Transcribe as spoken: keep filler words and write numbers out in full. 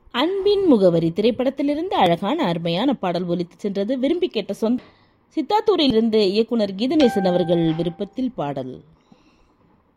அன்பின் முகவரி திரைப்படத்திலிருந்து அழகான அருமையான பாடல் ஒலித்து சென்றது. விரும்பி கேட்ட சொந்த சித்தாத்தூரிலிருந்து இயக்குனர் கீதநேசன் அவர்கள் விருப்பத்தில் பாடல்.